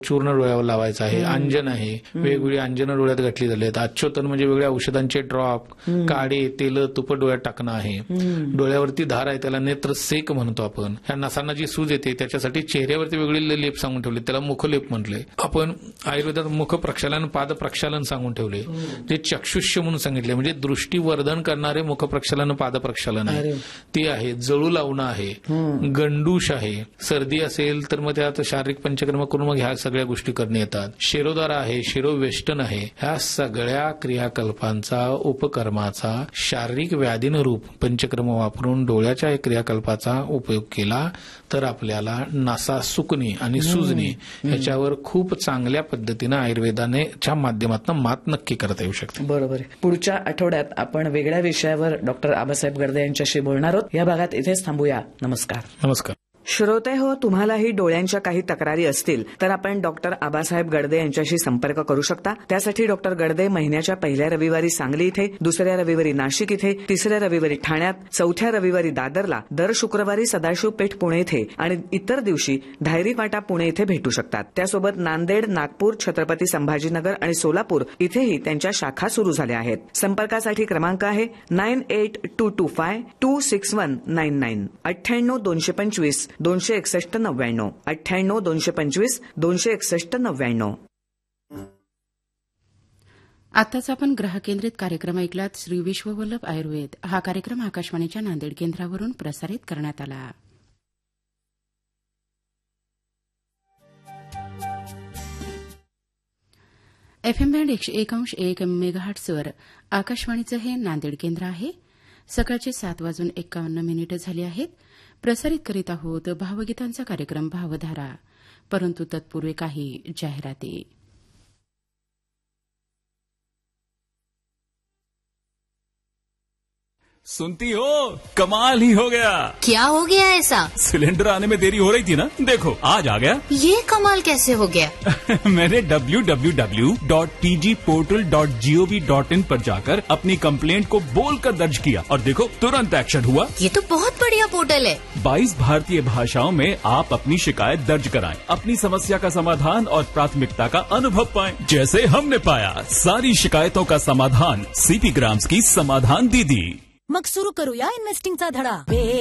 चूर्ण डोळ्यावर लावायचं आहे, अंजन आहे, वेगवेगळी अंजनं डोळ्यात घातली झाली आहेत, आच्छोतन म्हणजे वेगळ्या औषधांचे ड्रॉप, काडे, तेल, तुप डोळ्यात टाकणं आहे, डोळ्यावरती धार आहे त्याला नेत्रसेक म्हणतो आपण. ह्या नसांना जी सूज येते त्याच्यासाठी चेहऱ्यावरती वेगळे लेप सांगून ठेवले, त्याला मुखलेप म्हटले. आपण आयुर्वेदात मुख प्रक्षालन, पाद प्रक्षालन सांगून ठेवले, जे चक्षुष्य म्हणून सांगितले, म्हणजे दृष्टीवर्धन करणारे मुख प्रक्षालन, पाद प्रक्षालन आहे ते आहे. जळू लावणं आहे, गंडूश आहे, सर्दी असेल तर मग त्यात शारीरिक पंचकर्म करून मग ह्या सगळ्या गोष्टी करणे येतात. शिरोधारा आहे, शिरोवेष्टन आहे, ह्या सगळ्या क्रियाकल्पांचा, उपकर्माचा शारीरिक व्याधीनुरूप पंचकर्म वापरून डोळ्याच्या क्रियाकल्पाचा उपयोग केला तर आपल्याला नसा सुकणे आणि सुजणे ह्याच्यावर खूप चांगल्या पद्धतीनं आयुर्वेदाच्या माध्यमातून मात नक्की करता येऊ शकते. बरोबर. पुढच्या आठवड्यात आपण वेगळ्या विषयावर डॉक्टर आबासाहेब गर्दे यांच्याशी बोलणार आहोत. या भागात इथेच थांबूया. नमस्कार. नमस्कार. श्रोते हो, तुम्हालाही डोळ्यांच्या काही तक्रारी असतील तर आपण डॉक्टर आबासाहेब गर्दे यांच्याशी संपर्क करू शकता. त्यासाठी डॉक्टर गर्दे महिन्याच्या पहिल्या रविवारी सांगली इथे, दुसऱ्या रविवारी नाशिक इथे, तिसऱ्या रविवारी ठाण्यात, चौथ्या रविवारी दादरला, दर शुक्रवारी सदाशिव पेठ पुणे इथे आणि इतर दिवशी धायरी फाटा पुणे इथे भेटू शकतात. त्यासोबत नांदेड, नागपूर, छत्रपती संभाजीनगर आणि सोलापूर इथेही त्यांच्या शाखा सुरू झाल्या आहेत. संपर्कासाठी क्रमांक आहे 9822526199 98 225 261 99 98 225 261 99. आताच आपण ग्राहकेंद्रित कार्यक्रम ऐकलात. श्री विश्ववल्लभ आयुर्वेद हा कार्यक्रम आकाशवाणीच्या नांदेड केंद्रावरून प्रसारित करण्यात आला. FM बँड 101.1 मेगाहर्ट्झवर आकाशवाणीचं हे नांदेड केंद्र आहे. सकाळचे 7:51 झाले आहेत. प्रसारित करीत आहोत भावगीतांचा कार्यक्रम भावधारा, परंतु तत्पूर्वी काही जाहिराती. सुनती हो, कमाल ही हो गया. क्या हो गया ऐसा? सिलेंडर आने में देरी हो रही थी ना, देखो आज आ गया. ये कमाल कैसे हो गया? मैंने www.tgportal.gov.in पर जाकर अपनी कंप्लेंट को बोलकर दर्ज किया और देखो तुरंत एक्शन हुआ. ये तो बहुत बढ़िया पोर्टल है. 22 भारतीय भाषाओं में आप अपनी शिकायत दर्ज कराएं, अपनी समस्या का समाधान और प्राथमिकता का अनुभव पाएं, जैसे हमने पाया. सारी शिकायतों का समाधान सीपी ग्राम्स की समाधान दीदी. मग सुरू करूया इन्व्हेस्टिंगचा धडा.